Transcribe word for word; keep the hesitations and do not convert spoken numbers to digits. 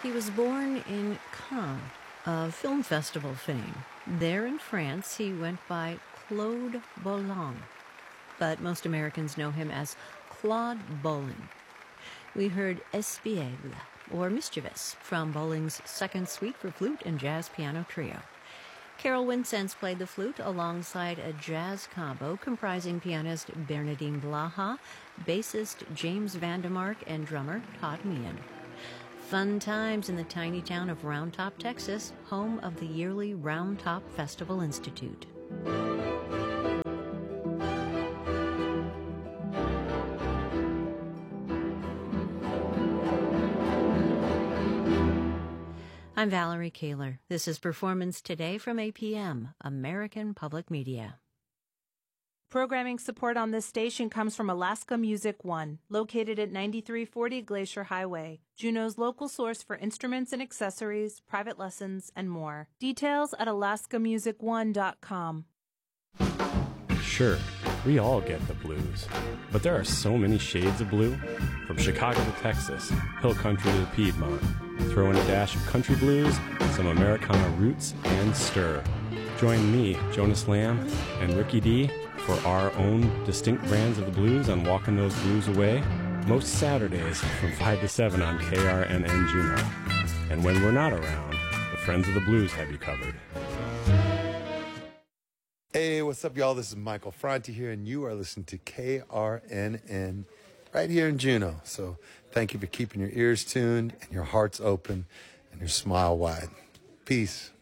He was born in Cannes, a film festival fame. There in France, he went by Claude Bolling, but most Americans know him as Claude Bolling. We heard Espiègle, or Mischievous, from Bolling's Second Suite for Flute and Jazz Piano Trio. Carol Wincenz played the flute alongside a jazz combo comprising pianist Bernardine Blaha, bassist James Vandemark, and drummer Todd Meehan. Fun times in the tiny town of Round Top, Texas, home of the yearly Round Top Festival Institute. I'm Valerie Kaler. This is Performance Today from A P M, American Public Media. Programming support on this station comes from Alaska Music One, located at ninety-three forty Glacier Highway, Juneau's local source for instruments and accessories, private lessons, and more. Details at alaska music one dot com. Sure, we all get the blues, but there are so many shades of blue. From Chicago to Texas, hill country to the Piedmont. Throw in a dash of country blues, some Americana roots, and stir. Join me, Jonas Lamb, and Ricky D for our own distinct brands of the blues on Walking Those Blues Away, most Saturdays from five to seven on K R N N Juneau. And when we're not around, the Friends of the Blues have you covered. Hey, what's up, y'all? This is Michael Franti here, and you are listening to K R N N right here in Juneau. So thank you for keeping your ears tuned and your hearts open and your smile wide. Peace.